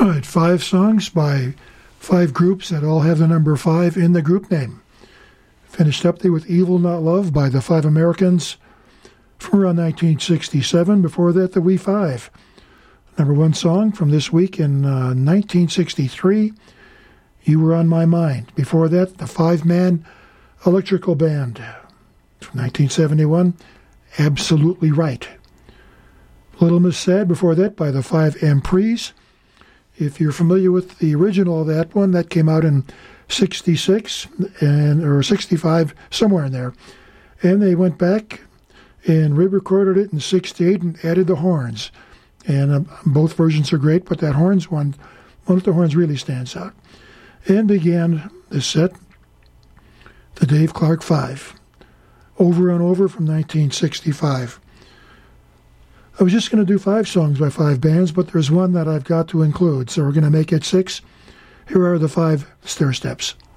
Right, 5 songs by 5 groups that all have the number 5 in the group name. Finished up there with Evil Not Love by the 5 Americans from around 1967. Before that, the We 5. Number 1 song from this week in 1963, You Were On My Mind. Before that, the 5-man Electrical Band from 1971, Absolutely Right. Little Miss Sad before that by the 5 Emprees. If you're familiar with the original of that one, that came out in 66 or 65, somewhere in there. And they went back and re-recorded it in 68 and added the horns. And both versions are great, but that horns one of the horns really stands out. And began the set, the Dave Clark 5, Over and Over from 1965. I was just going to do 5 songs by 5 bands, but there's one that I've got to include, so we're going to make it 6. Here are the 5 Stairsteps.